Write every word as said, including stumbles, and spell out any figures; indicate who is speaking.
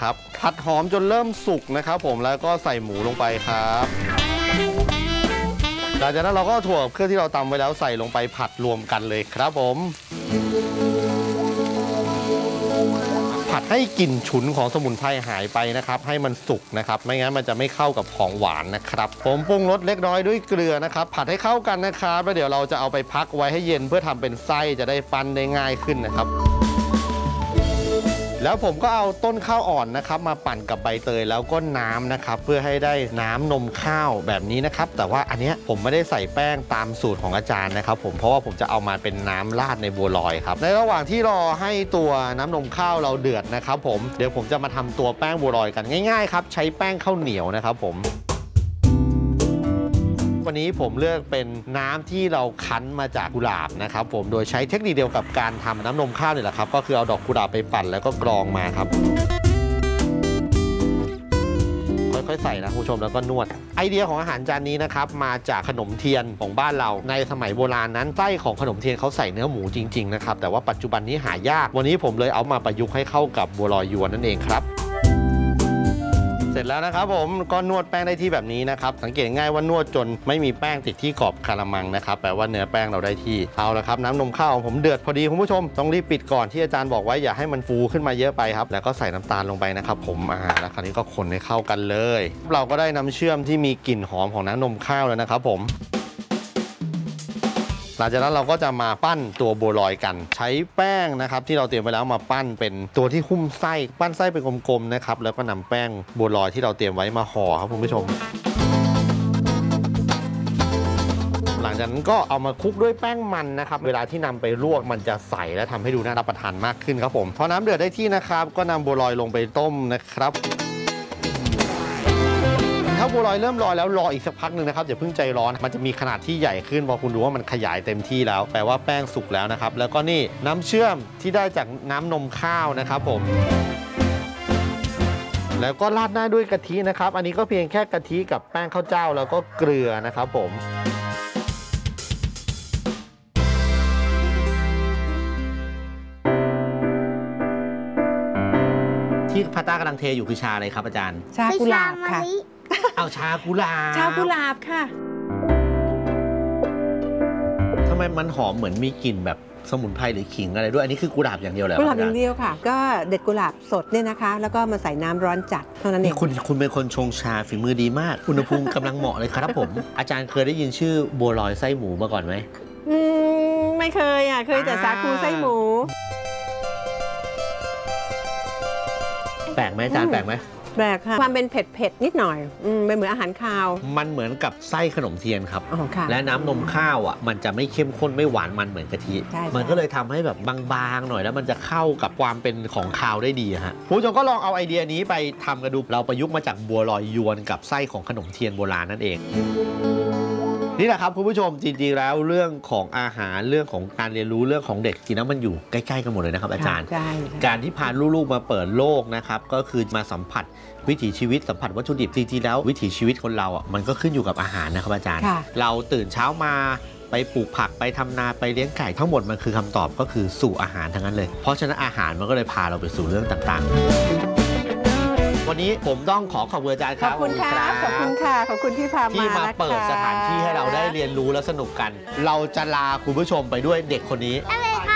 Speaker 1: ครับผัดหอมจนเริ่มสุกนะครับผมแล้วก็ใส่หมูลงไปครับหลังจากนั้นเราก็ถั่วเครื่องที่เราตำไว้แล้วใส่ลงไปผัดรวมกันเลยครับผมผัดให้กลิ่นฉุนของสมุนไพรหายไปนะครับให้มันสุกนะครับไม่งั้นมันจะไม่เข้ากับของหวานนะครับผมปรุงรสเล็กน้อยด้วยเกลือนะครับผัดให้เข้ากันนะครับแล้วเดี๋ยวเราจะเอาไปพักไว้ให้เย็นเพื่อทำเป็นไส้จะได้ปั้นได้ง่ายขึ้นนะครับแล้วผมก็เอาต้นข้าวอ่อนนะครับมาปั่นกับใบเตยแล้วก็น้ำนะครับเพื่อให้ได้น้ำนมข้าวแบบนี้นะครับแต่ว่าอันนี้ผมไม่ได้ใส่แป้งตามสูตรของอาจารย์นะครับผมเพราะว่าผมจะเอามาเป็นน้ำราดในบัวลอยครับในระหว่างที่รอให้ตัวน้ำนมข้าวเราเดือดนะครับผมเดี๋ยวผมจะมาทำตัวแป้งบัวลอยกันง่ายๆครับใช้แป้งข้าวเหนียวนะครับผมวันนี้ผมเลือกเป็นน้ำที่เราคั้นมาจากกุหลาบนะครับผมโดยใช้เทคนิคเดียวกับการทำน้ำนมข้าวนี่แหละครับก็คือเอาดอกกุหลาบไปปั่นแล้วก็กรองมาครับค่อยๆใส่นะคุณผู้ชมแล้วก็นวดไอเดียของอาหารจานนี้นะครับมาจากขนมเทียนของบ้านเราในสมัยโบราณนั้นไส้ของขนมเทียนเขาใส่เนื้อหมูจริงๆนะครับแต่ว่าปัจจุบันนี้หายากวันนี้ผมเลยเอามาประยุกต์ให้เข้ากับบัวลอยยวนนั่นเองครับเสร็จแล้วนะครับผมก็นวดแป้งได้ที่แบบนี้นะครับสังเกตง่ายว่านวดจนไม่มีแป้งติดที่ขอบคารามังนะครับแปลว่าเนื้อแป้งเราได้ที่เอาละครับน้ำนมข้าวของผมเดือดพอดีคุณผู้ชมต้องรีบปิดก่อนที่อาจารย์บอกไว้อย่าให้มันฟูขึ้นมาเยอะไปครับแล้วก็ใส่น้ำตาลลงไปนะครับผมอ่าแล้วคราวนี้ก็คนให้เข้ากันเลยเราก็ได้น้ำเชื่อมที่มีกลิ่นหอมของน้ำนมข้าวแล้วนะครับผมหลังจากนั้นเราก็จะมาปั้นตัวบัวลอยกันใช้แป้งนะครับที่เราเตรียมไว้แล้วมาปั้นเป็นตัวที่หุ้มไส้ปั้นไส้เป็นกลมๆนะครับแล้วก็นำแป้งบัวลอยที่เราเตรียมไว้มาห่อครับคุณผู้ชมหลังจากนั้นก็เอามาคลุกด้วยแป้งมันนะครับเวลาที่นำไปลวกมันจะใสและทำให้ดูน่ารับประทานมากขึ้นครับผมพอน้ำเดือดได้ที่นะครับก็นำบัวลอยลงไปต้มนะครับถ้าบัวลอยเริ่มลอยแล้วรออีกสักพักหนึ่งนะครับอย่าเพิ่งใจร้อนมันจะมีขนาดที่ใหญ่ขึ้นพอคุณดูว่ามันขยายเต็มที่แล้วแปลว่าแป้งสุกแล้วนะครับแล้วก็นี่น้ำเชื่อมที่ได้จากน้ำนมข้าวนะครับผมแล้วก็ราดหน้าด้วยกะทินะครับอันนี้ก็เพียงแค่กะทิกับแป้งข้าวเจ้าแล้วก็เกลือนะครับผมที่พาต้ากำลังเทอยู่คือชาอะไรครับอาจารย์
Speaker 2: ชากุหลาบค่ะ
Speaker 1: เอาชากุหลาบ
Speaker 2: ชากุหลาบค่ะ
Speaker 1: ทำไมมันหอมเหมือนมีกลิ่นแบบสมุนไพรหรือขิงอะไรด้วยอันนี้คือกุหลาบอย่างเดียวเลย
Speaker 2: กุหลาบอย่างเดียวค่ะก็เด็ดกุหลาบสดเนี่ยนะคะแล้วก็มาใส่น้ำร้อนจัดเท่านั้นเอง
Speaker 1: คุณคุณเป็นคนชงชาฝีมือดีมากอุณหภูมิกำลังเหมาะเลยครับผมอาจารย์เคยได้ยินชื่อบัวลอยไส้หมูมาก่อนไหม
Speaker 2: อืมไม่เคยอ่ะเคยแต่สาคูไส้หมู
Speaker 1: แปลกไหมอาจารย์แปลกไหม
Speaker 2: แปลกค่ะความเป็นเผ็ดเผ็ดนิดหน่อยอืมเป็นเหมือนอาหารคาว
Speaker 1: มันเหมือนกับไส้ขนมเทียนครับ
Speaker 2: อ๋อค่ะ
Speaker 1: และน้ำนมข้าวอ่ะมันจะไม่เข้มข้นไม่หวานมันเหมือนกะทิมันก็เลยทำให้แบบบางๆหน่อยแล้วมันจะเข้ากับความเป็นของคาวได้ดีฮะผู้ชมก็ลองเอาไอเดียนี้ไปทำกันดูเราประยุกต์มาจากบัวลอยยวนกับไส้ของขนมเทียนโบราณนั่นเองนี่แหละครับคุณผู้ชมจริงๆแล้วเรื่องของอาหารเรื่องของการเรียนรู้เรื่องของเด็กจริงๆแล้วมันอยู่ใกล้ๆกันหมดเลยนะครับอาจารย์การที่พาลูกๆมาเปิดโลกนะครับก็คือมาสัมผัสวิถีชีวิตสัมผัสวัตถุดิบจริงๆแล้ววิถีชีวิตคนเราอ่ะมันก็ขึ้นอยู่กับอาหารนะครับอาจารย์เราตื่นเช้ามาไปปลูกผักไปทำนาไปเลี้ยงไก่ทั้งหมดมันคือคำตอบก็คือสู่อาหารทั้งนั้นเลยเพราะฉะนั้นอาหารมันก็เลยพาเราไปสู่เรื่องต่างๆวันนี้ผมต้องขอขอบคุณอาจารย์ครับ
Speaker 2: ขอบคุณค่ะขอบคุณค่ะขอบคุณที่พามา
Speaker 1: ที่มาเปิดสถานที่ให้เราได้เรียนรู้และสนุกกันเราจะลาคุณผู้ชมไปด้วยเด็กคนนี้
Speaker 3: อะไรคะ